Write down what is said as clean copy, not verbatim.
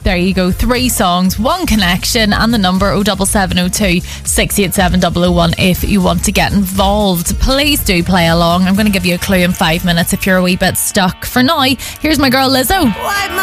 There you go. 3 songs, 1 connection, and the number 07702 687 001 if you want to get involved. Please do play along. I'm going to give you a clue in 5 minutes if you're a wee bit stuck. For now, here's my girl Lizzo.